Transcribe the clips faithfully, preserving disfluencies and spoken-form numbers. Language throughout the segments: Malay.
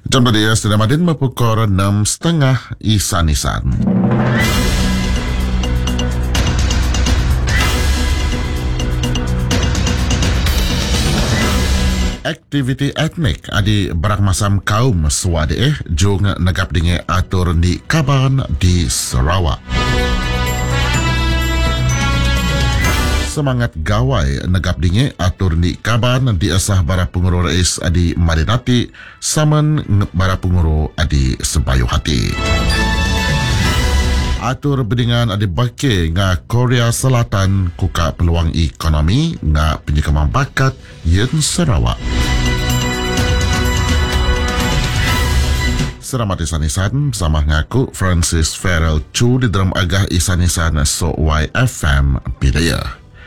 Jam tadi ya, sudah madin pukul enam setengah isan-isan. Aktiviti etnik adi barang masam kaum swade eh jung negap dinge atur di Kaban di Sarawak. Semangat gawai negap dinge atur di Kaban di asah bara penguru rais adi Madinati saman bara penguru adi Sebayu Hati. Atur bedingan adi bake nga Korea Selatan kuka peluang ekonomi nga penyekaman bakat yen Sarawak. Selamat isan-isan sama ngaku Francis Farrell Chu di dalam agah isan-isan so Y F M Bidaya.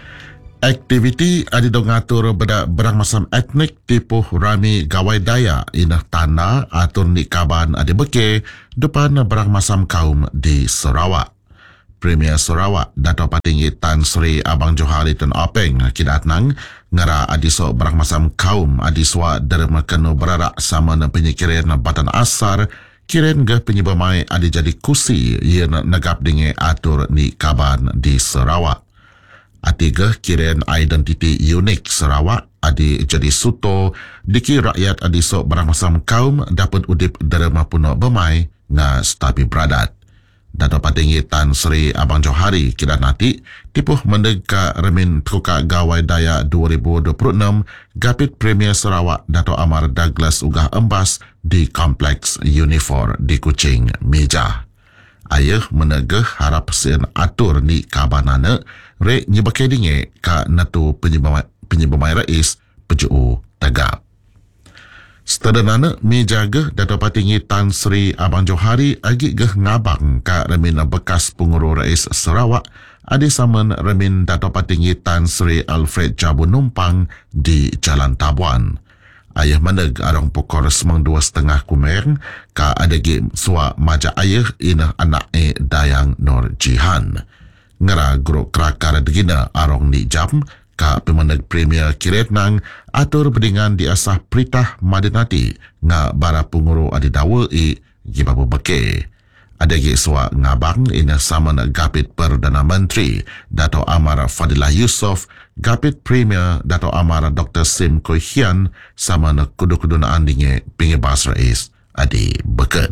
Aktiviti adi dong atur beda berang masam etnik tipuh rami gawai daya inah tanah atur ni Kaban adi beke depan berang masam kaum di Sarawak. Premier Sarawak Dato' Patinggi Tan Sri Abang Johari Tun Openg kidatnang ngara adi so berang masam kaum adi swa derma kenu berarak sama na penyikirin batan asar kirin ge penyibamai adi jadi kusi yen negap dinge atur ni Kaban di Sarawak. Atiga kiren identiti unik Sarawak adi jadi suto diki rakyat adi sok barang masam kaum dapat udip derma puno bemai nga stabi beradat. Dato' Patinggi Tan Sri Abang Johari kira nanti tipuh mendeka remin tuka gawai daya dua ribu dua puluh enam Gapit Premier Sarawak Dato' Amar Douglas Ugah Embas di Kompleks Unifor di Kuching Meja. Ayah menegah harap sen atur ni Kabanana re nyebakai dinge ka natu penyibamai, penyibamai rais pejuu tagap. Setedanana meja geh Dato' Patinggi Tan Sri Abang Johari agi geh ngabang ka remin bekas penguru rais Sarawak adi saman remin Dato' Patinggi Tan Sri Alfred Jabu Numpang di Jalan Tabuan. Ayah meneg arang pukul semang dua setengah kumer ka adagi suwa majak ayah inah anak e Dayang Nur Jihan. Ngera guru kerakar degina arang ni jam ka pemeneg Premier Kiretnang atur bedingan di asah Pritah Madinati nga bara penguru adi dawa e gibabu beke. Adagi suwa ngabang ina saman Gapit Perdana Menteri Dato' Amar Fadilah Yusof, Gapit Premier Dato' Amar Doktor Sim Koi Hian sama na kudu-kudu na andinge pingibas rais adi beken.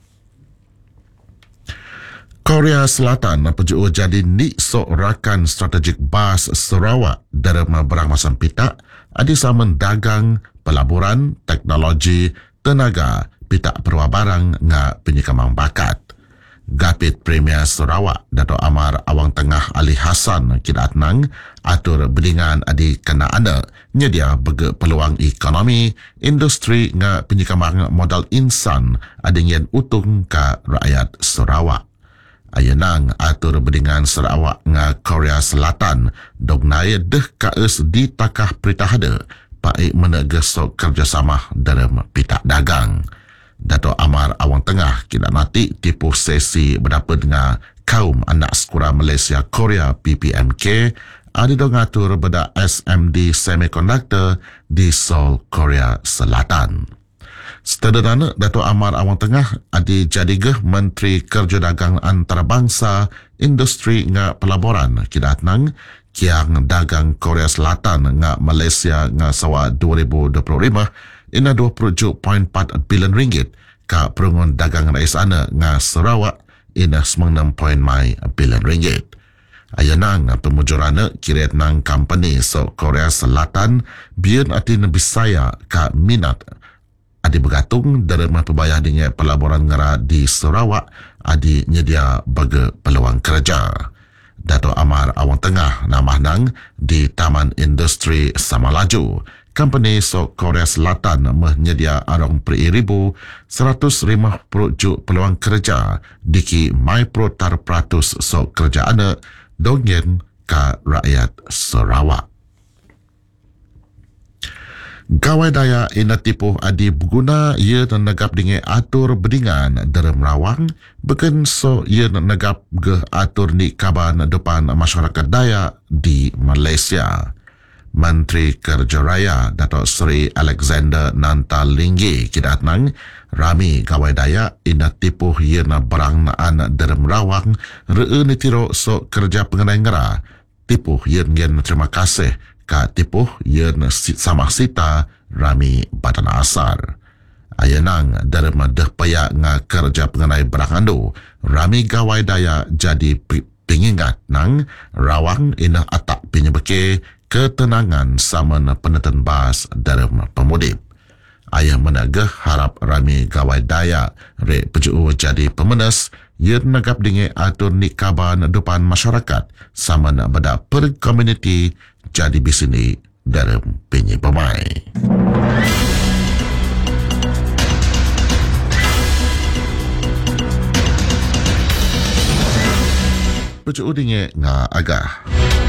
Korea Selatan pejuu jadi ni sok rakan strategik bas Sarawak derma berang masam pita adi saman dagang, pelaburan, teknologi, tenaga, pita perwa barang nga penyekamang bakat. Gapit Premier Sarawak Dato' Amar Awang Tengah Ali Hassan kidatnang atur bedingan adi kena ada nyedia bege peluang ekonomi industri nga penyekamang modal insan adingyan utung ka rakyat Sarawak. Ayenang atur bedingan Sarawak nga Korea Selatan dognai deh kaes di takah peritahada paik menegesok kerjasama dalam pita dagang. Dato' Amar Awang Tengah kira nanti tipu sesi berdapat dengan kaum anak sekolah Malaysia Korea P P M K ada dong atur beda S M D Semiconductor di Seoul, Korea Selatan. Sederhana Dato' Amar Awang Tengah adi jadigeh Menteri Kerja Dagang Antarabangsa Industri nga Pelaburan kidatnang kiang dagang Korea Selatan nga Malaysia nga sawa dua ribu dua puluh lima ina dua puluh tujuh perpuluhan empat bilion ringgit ka perungun dagang rais ana nga Sarawak ina sembilan puluh enam perpuluhan lima bilion ringgit. Ayanang pemujurana kiret nang company so Korea Selatan biar atin Bisaya ka minat adi bergantung derma pebayah dengan pelaburan ngara di Sarawak adi nyedia bagi peluang kerja. Dato' Amar Awang Tengah namah nang di Taman Industri Samalaju. Company so Korea Selatan menyedia arong peri ribu seratus lima puluh juk peluang kerja diki mai protar peratus so kerja anak dongyen ka rakyat Sarawak. Gawai daya ina tipuh adi berguna ia negap dengan atur bedingan dalam rawang beken so ia negap ge atur ni Kaban depan masyarakat daya di Malaysia. Menteri Kerja Raya Datuk Seri Alexander Nantalinggi kidat nang rami gawai daya ina tipuh yerna barang naan derem rawang reu ni tiro so kerja pengenai ngera tipuh yen yen terima kasih ka tipuh yen sama sita rami badan asar. Ayenang derem deh paya nga kerja pengenai barang andu rami gawai daya jadi pengingat nang rawang ina atak penyebeke ketenangan sama peneten bas dalam pemudip. Ayah menagah harap rami gawai daya re peju'u jadi pemenes yen nagap dinge atur nikaban depan masyarakat sama nak beda per komuniti jadi bisini dalam penyi pemai. Peju'u dinge nga agah.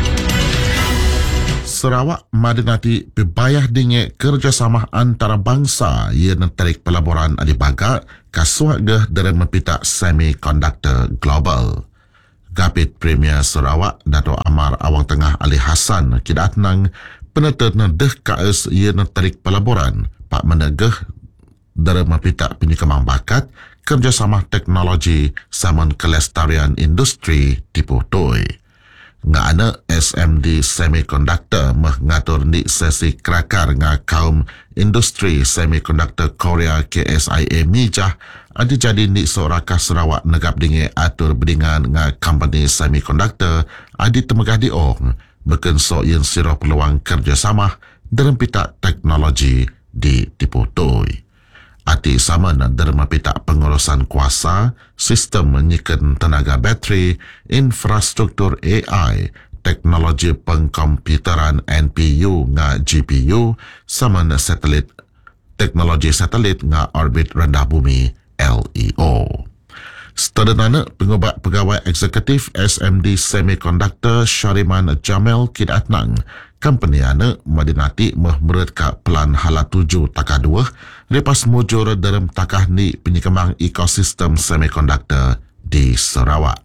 Sarawak madinati bebayah dinge kerjasama antara bangsa yang tarik pelaburan adibaga kasuak geh dalam mempitak semiconductor global. Gapit Premier Sarawak Dato' Amar Awang Tengah Ali Hassan kidat nang peneterna deh kaes yang tarik pelaburan pak menegeh dalam mempitak penyekemang bakat kerjasama teknologi saman kelestarian industri tipu toy. Nga ana S M D Semiconductor mengatur di sesi kerakar nga kaum industri semiconductor Korea K S I A Mijah ada jadi di Soraka Sarawak negap dinge atur berdingan nga company semiconductor adi temegah di ong beken so yang sirah peluang kerjasama dalam pitak teknologi di Tiputoi. Ati sama na derma pitak pengurusan kuasa, sistem menyikan tenaga bateri, infrastruktur A I, teknologi pengkomputeran N P U nga G P U, sama na satelit, teknologi satelit nga orbit rendah bumi L E O. Seterusnya, pengubah pegawai eksekutif S M D Semiconductor Syariman Jamil kidat nang company ane madinati meh ka pelan hala tuju takah dua lepas mujur dalam takah ni penyekembang ekosistem semiconductor di Sarawak.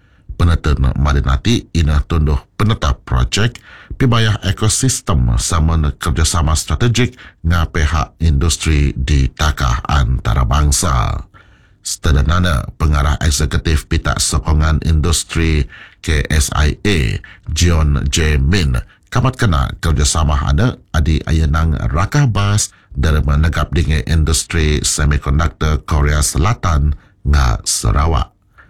Penetan madinati ina tunduh penetap projek pibayah ekosistem sama kerjasama strategik nga pihak industri di takah antarabangsa. Seterusnya, pengarah eksekutif Pitak Sokongan Industri K S I A, John J. Min, kamat kena kerjasama ada adi ayenang rakah bas dalam menegap dengan industri semiconductor Korea Selatan nga Sarawak.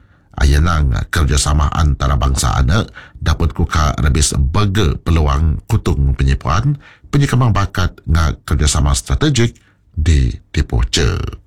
Ayenang kerjasama antara bangsa ada dapat kuka rebis bege peluang kutung penyipuan penyekembang bakat nga kerjasama strategik di Tipuce.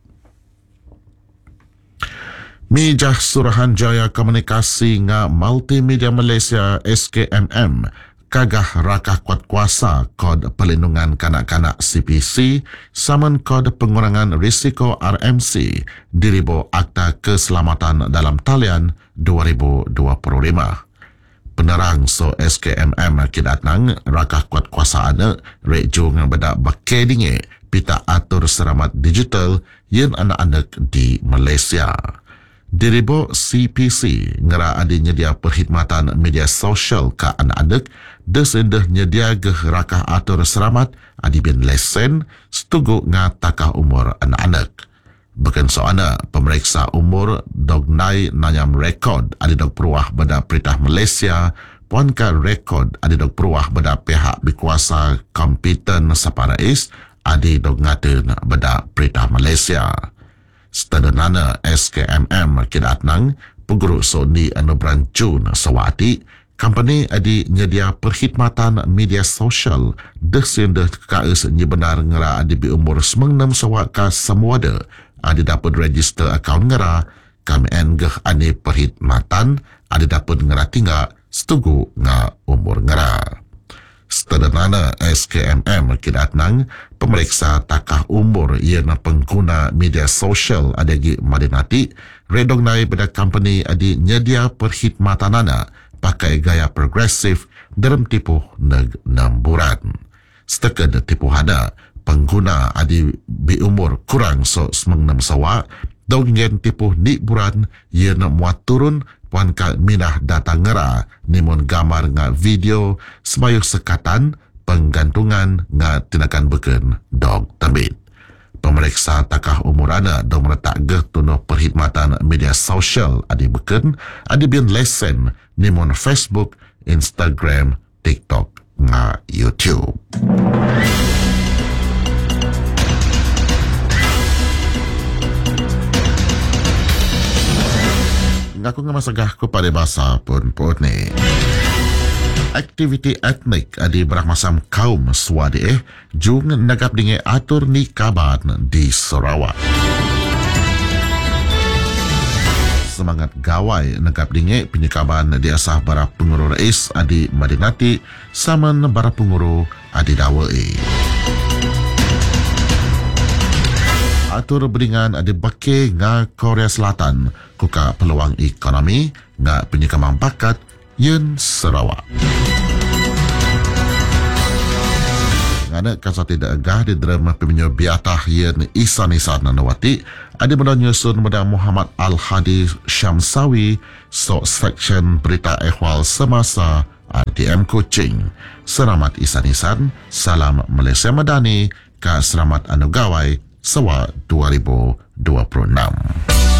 Mijah Suruhanjaya Komunikasi nga Multimedia Malaysia S K M M kagah rakah kuat kuasa kod pelindungan kanak-kanak C P C saman kod pengurangan risiko R M C diribo Akta Keselamatan dalam Talian dua ribu dua puluh lima. Penerang so S K M M kidat nang rakah kuat kuasa ada rejo nga beda bakedinge pita atur seramat digital yang anak-anak di Malaysia. Diribo C P C ngera adi nyedia perkhidmatan media sosial ka anak-anak desendah nyedia geh rakah atur seramat adi bin lesen setugu nga takah umur anak-anak. Bukan soana pemeriksa umur dognai nanyam rekod adi dog peruah beda Peritah Malaysia puan ka rekod adi dog peruah beda pihak berkuasa kompeten separais adi dog ngaten beda Peritah Malaysia. Seterusnya S K M M kidat nang peguru Sony Anubran Jun Sawati company adi nyedia perkhidmatan media sosial desendah kaes nye benar ngera adi bi umur sembilan sawak ka semuada adi dapat register akaun ngera kami engeh adi perkhidmatan adi dapat ngera tinggal setugu nga umur ngera. Seterusnya S K M M kidat nang pemeriksa takah umur yang pengguna media sosial adagi madinati redong nai pada company adi nyedia perkhidmatanana pakai gaya progresif dalam tipu neg namburan. Setekan tipu hada pengguna adi bi umur kurang so sembilan sawa dongeng tipu ni buran yang muat turun puan ka minah data ngera nimun gambar nga video sebayuk sekatan penggantungan nga tinakan beken dog terbit. Pemeriksa takah umur anak dong meletak geh tunuh perkhidmatan media sosial adi beken adi bian lesen nimon Facebook, Instagram, TikTok nga YouTube. Ngaku nga masagah ko pada bahasa pun pun ni. Aktiviti etnik adi bermakmasam kaum swadi eh jung nagap dinge atur ni kaban di Sarawak. Semangat gawai nagap dinge penyekaban di asah bara penguru rais adi Madinati saman bara penguru adi Dawai. Atur beringan adi bake nga Korea Selatan kuka peluang ekonomi nga penyekaman bakat yen Sarawak. Ngana kasa tidak agah di drama peminyo biatah yen isan-isan nanawati ada benda nyusun pada Muhammad Al-Hadi Syamsawi so section berita ehwal semasa R T M Kuching. Selamat isan-isan, salam Malaysia Madani, ka selamat anu gawai Sawa dua ribu dua puluh enam.